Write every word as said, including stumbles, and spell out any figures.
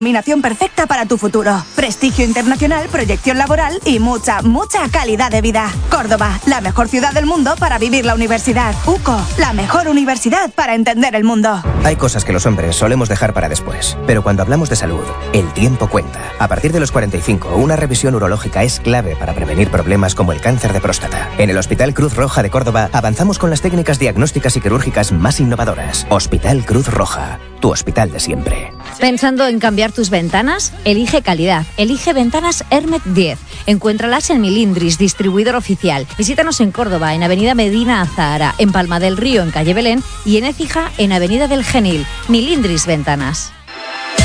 Combinación perfecta para tu futuro. Prestigio internacional, proyección laboral y mucha, mucha calidad de vida. Córdoba, la mejor ciudad del mundo para vivir la universidad. U C O, la mejor universidad para entender el mundo. Hay cosas que los hombres solemos dejar para después, pero cuando hablamos de salud, el tiempo cuenta. A partir de los cuarenta y cinco, una revisión urológica es clave para prevenir problemas como el cáncer de próstata. En el Hospital Cruz Roja de Córdoba avanzamos con las técnicas diagnósticas y quirúrgicas más innovadoras. Hospital Cruz Roja, tu hospital de siempre. ¿Pensando en cambiar tus ventanas? Elige calidad. Elige Ventanas Hermet diez. Encuéntralas en Milindris, distribuidor oficial. Visítanos en Córdoba, en Avenida Medina Azahara, en Palma del Río, en calle Belén, y en Écija, en Avenida del Genil. Milindris Ventanas.